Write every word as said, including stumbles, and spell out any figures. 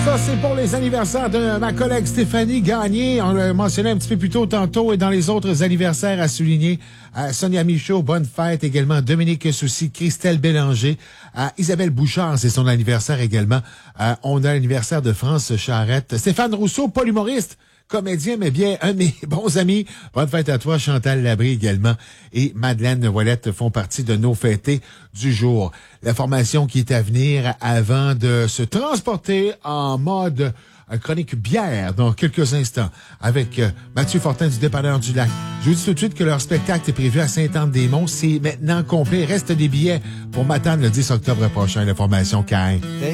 Ça, c'est pour les anniversaires de ma collègue Stéphanie Gagné. On l'a mentionné un petit peu plus tôt tantôt. Et dans les autres anniversaires à souligner, à Sonia Michaud, bonne fête également. Dominique Soucy, Christelle Bélanger, à Isabelle Bouchard, c'est son anniversaire également. À, on a l'anniversaire de France Charrette. Stéphane Rousseau, pas l'humoriste, comédien, mais bien un de mes bons amis. Bonne fête à toi, Chantal Labrie également. Et Madeleine Ouellette font partie de nos fêtés du jour. L'information qui est à venir avant de se transporter en mode chronique bière dans quelques instants avec euh, Mathieu Fortin du Dépanneur du Lac. Je vous dis tout de suite que leur spectacle est prévu à Sainte-Anne-des-Monts. C'est maintenant complet. Reste des billets pour m'attendre le dix octobre prochain. L'information K un.